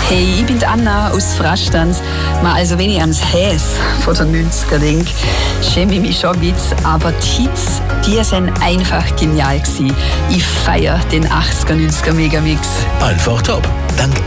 Hey, ich bin Anna aus Frastanz. Also wenn ich ans Häs von den 90er denke, schäme ich mich schon ein bisschen. Aber die Hits, die sind einfach genial gewesen. Ich feiere den 80er, 90er Megamix. Einfach top. Dank